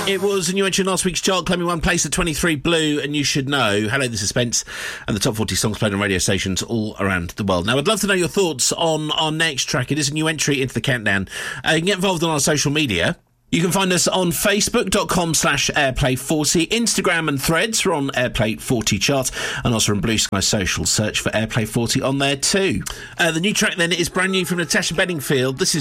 It was a new entry in last week's chart, claiming one place at 23, Blue, and You Should Know. Hello, this is Spence, and the top 40 songs played on radio stations all around the world. Now, I'd love to know your thoughts on our next track. It is a new entry into the countdown. You can get involved on our social media. You can find us on facebook.com/airplay40, Instagram and Threads. We're on Airplay40 chart, and also on Blue Sky Social. Search for Airplay40 on there too. The new track then is brand new from Natasha Bedingfield. This is